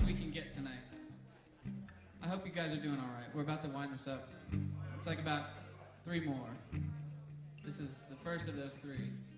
we can get tonight. I hope you guys are doing all right. We're about to wind this up. It's like about 3 more. This is the first of those 3.